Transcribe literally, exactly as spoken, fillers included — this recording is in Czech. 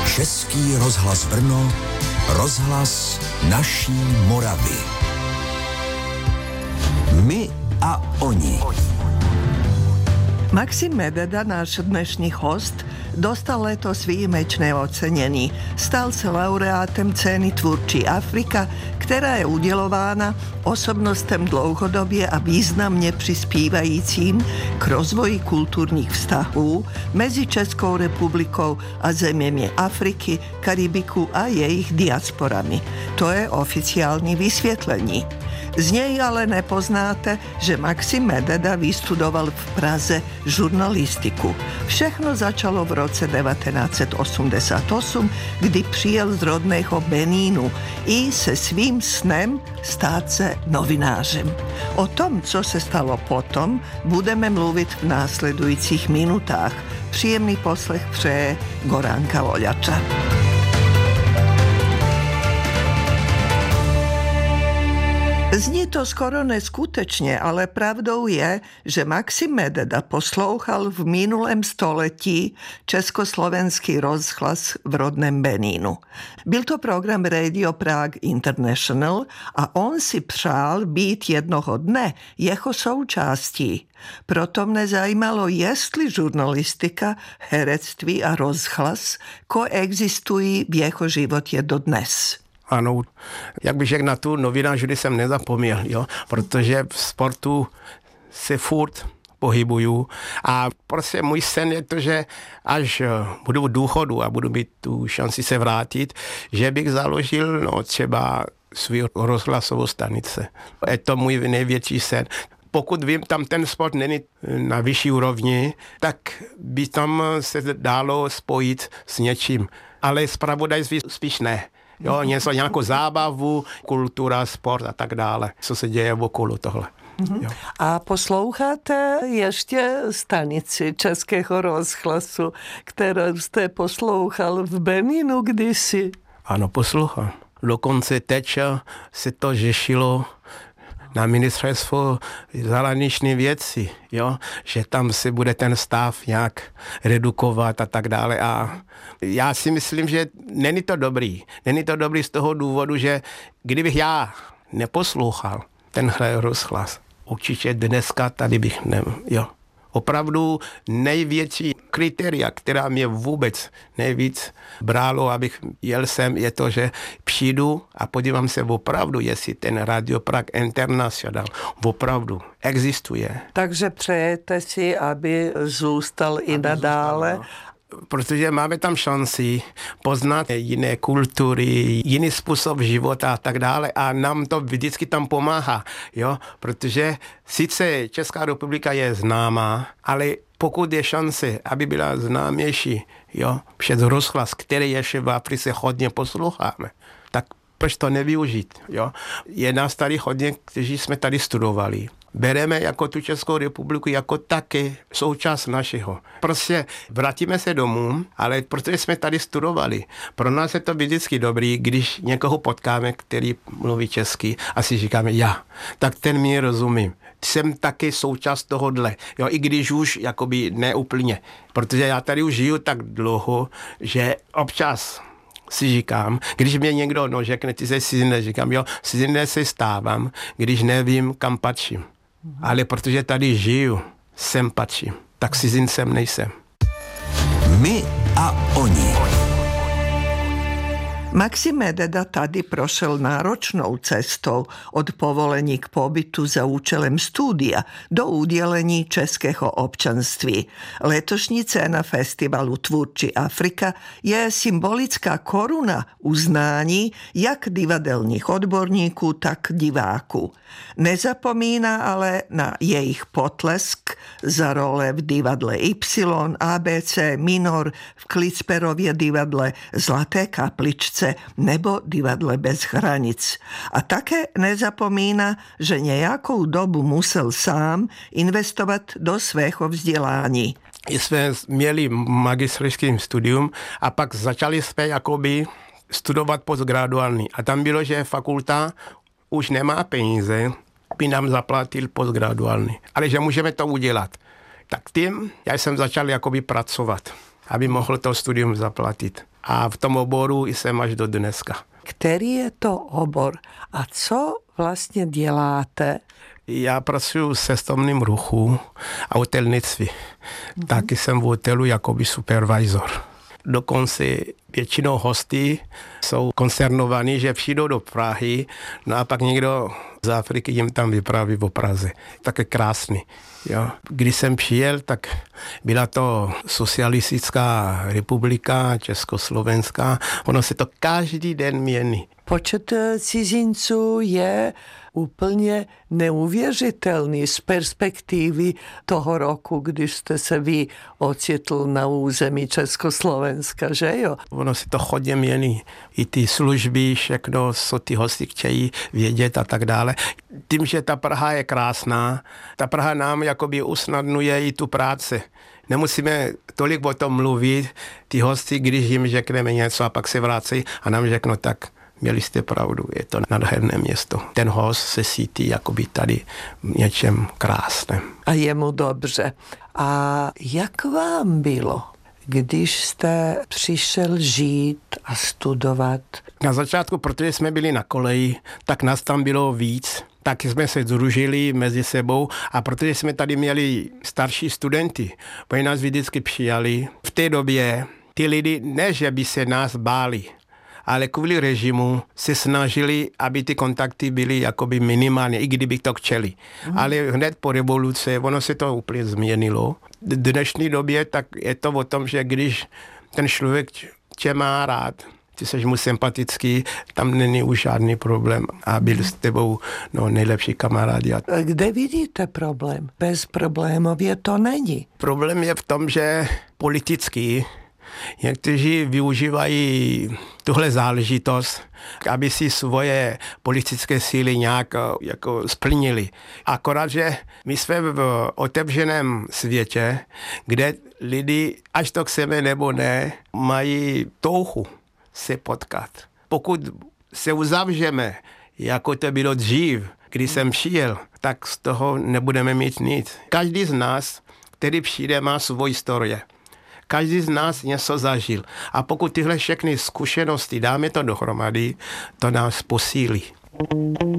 Český rozhlas Brno, rozhlas naší Moravy. My a oni. Maxim Mededa, náš dnešní host, dostal letos výjimečné ocenění. Stal se laureátem ceny Tvůrčí Afrika, která je udělována osobnostem dlouhodobě a významně přispívajícím k rozvoji kulturních vztahů mezi Českou republikou a zeměmi Afriky, Karibiku a jejich diasporami. To je oficiální vysvětlení. Z něj ale nepoznáte, že Maxim Mededa vystudoval v Praze žurnalistiku. Všechno začalo v roce devatenáct osmdesát osm, kdy přijel z rodného Benínu i se svým snem stát se novinářem. O tom, co se stalo potom, budeme mluvit v následujících minutách. Příjemný poslech přeje Goránka Voljača. Zní to skoro neskutečně, ale pravdou je, že Maxim Mededa poslouchal v minulém století československý rozhlas v rodném Benínu. Byl to program Radio Prague International a on si přál být jednoho dne jeho součástí. Proto mne zajímalo, jestli žurnalistika, herectví a rozhlas koexistují v jeho životě dodnes. Ano, jak bych řekl, na tu novinářinu jsem nezapomněl, jo, protože v sportu se furt pohybuju a prostě můj sen je to, že až budu v důchodu a budu mít tu šanci se vrátit, že bych založil no, třeba svou rozhlasovou stanice. Je to můj největší sen. Pokud vím, tam ten sport není na vyšší úrovni, tak by tam se dalo spojit s něčím, ale zpravodajství spíš ne. Jo, něco, nějakou zábavu, kultura, sport a tak dále, co se děje okolo tohle. Jo. A posloucháte ještě stanici Českého rozhlasu, kterou jste poslouchal v Benínu kdysi? Ano, poslouchám. Dokonce teď se to řešilo na ministerstvo zahraniční věci, jo, že tam se bude ten stav nějak redukovat a tak dále. A já si myslím, že není to dobrý. Není to dobrý z toho důvodu, že kdybych já neposlouchal tenhle rozhlas, určitě dneska tady bych ne, jo. Opravdu největší kritéria, která mě vůbec nejvíc brálo, abych jel sem, je to, že přijdu a podívám se opravdu, jestli ten Radio Prague International opravdu existuje. Takže přejete si, aby zůstal aby i nadále? Zůstal, no. Protože máme tam šanci poznat jiné kultury, jiný způsob života a tak dále a nám to vždycky tam pomáhá, jo, protože sice Česká republika je známá, ale pokud je šance, aby byla známější, jo, přes rozhlas, který ještě v Africe hodně posloucháme, tak proč to nevyužít, jo. Je nás tady hodně, kteří jsme tady studovali. Bereme jako tu Českou republiku jako taky součást našeho. Prostě vrátíme se domů, ale protože jsme tady studovali, pro nás je to vždycky dobrý, když někoho potkáme, který mluví česky a si říkáme já, tak ten mi rozumím. Jsem taky součást tohodle, jo, i když už jakoby neúplně, protože já tady už žiju tak dlouho, že občas si říkám, když mě někdo no, řekne, ty jsi cizinec, říkám, jo, cizinec se stávám, když nevím, kam patřím. Ale protože tady žiju, sem patřím, tak cizincem nejsem. My a oni. Maxim Mededa tady prošel náročnou cestou od povolení k pobytu za účelem studia do udělení českého občanství. Letošní cena festivalu Tvůrčí Afrika je symbolická koruna uznání jak divadelních odborníků, tak diváků. Nezapomíná ale na jejich potlesk za role v divadle Y, A B C Minor, v Klicperově divadle Zlaté kapličce nebo divadle Bez hranic. A také nezapomíná, že nějakou dobu musel sám investovat do svého vzdělání. Jsme měli magisterský studium a pak začali jsme jakoby studovat postgraduální. A tam bylo, že fakulta už nemá peníze, by nám zaplatil postgraduální. Ale že můžeme to udělat. Tak tím já jsem začal jakoby pracovat. aby mohl to studium zaplatit. A v tom oboru jsem až do dneska. Který je to obor a co vlastně děláte? Já pracuji v cestovním ruchu a hotelnictví. Mm-hmm. Taky jsem v hotelu jakoby supervisor. Dokonce většinou hosty jsou koncernovaní, že přijdou do Prahy, no a pak někdo z Afriky jim tam vypráví o Praze. Tak je krásný. Jo. Když jsem přijel, tak byla to socialistická republika, Československá. Ono se to každý den mění. Počet cizinců je úplně neuvěřitelný z perspektivy toho roku, když jste se vy ocitl na území Československa, že jo? Ono se to hodně mění. I ty služby, všechno, co ty hosti chtějí vědět a tak dále. Tím, že ta Praha je krásná, ta Praha nám jakoby usnadňuje i tu práci. Nemusíme tolik o tom mluvit, ty hosti, když jim řekneme něco a pak se vrací a nám řeknou tak, měli jste pravdu, je to nádherné město. Ten host se cítí jakoby tady v něčem krásném. A je mu dobře. A jak vám bylo, když jste přišel žít a studovat? Na začátku, protože jsme byli na koleji, tak nás tam bylo víc. Tak jsme se združili mezi sebou a protože jsme tady měli starší studenty, oni nás vždycky přijali. V té době ty lidi, ne že by se nás báli, ale kvůli režimu se snažili, aby ty kontakty byly jakoby minimální, i kdyby to chtěli. Mm. Ale hned po revoluci, ono se to úplně změnilo. V dnešní době tak je to o tom, že když ten člověk tě má rád, ty jsi mu sympatický, tam není už žádný problém a byl s tebou no, nejlepší kamarádi. Kde vidíte problém? Bezproblémově to není. Problém je v tom, že politický někteří využívají tuhle záležitost, aby si svoje politické síly nějak jako splnili. Akorát, že my jsme v otevřeném světě, kde lidi, až to chceme nebo ne, mají touhu se potkat. Pokud se uzavřeme, jako to bylo dřív, když jsem přijel, tak z toho nebudeme mít nic. Každý z nás, který přijde, má svou historii. Každý z nás něco zažil. A pokud tyhle všechny zkušenosti dáme to dohromady, to nás posílí.